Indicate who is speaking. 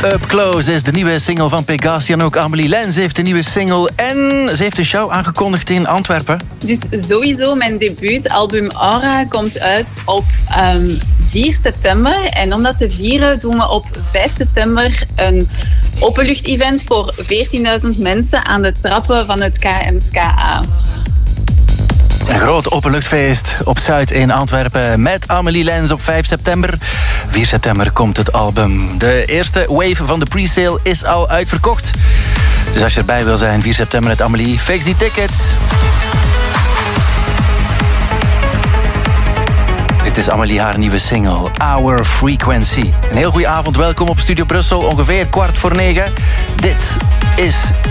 Speaker 1: Up Close is de nieuwe single van Pegasi. En ook Amélie Lens heeft een nieuwe single. En ze heeft een show aangekondigd in Antwerpen.
Speaker 2: Dus sowieso, mijn debuutalbum Aura komt uit op 4 september. En om dat te vieren doen we op 5 september een openlucht-event voor 14.000 mensen aan de trappen van het KMSKA.
Speaker 1: Een groot openluchtfeest op het Zuid in Antwerpen met Amélie Lens op 5 september. 4 september komt het album. De eerste wave van de presale is al uitverkocht. Dus als je erbij wil zijn, 4 september met Amélie, fix die tickets. Dit is Amélie, haar nieuwe single, Our Frequency. Een heel goede avond, welkom op Studio Brussel, ongeveer 8:15. Dit is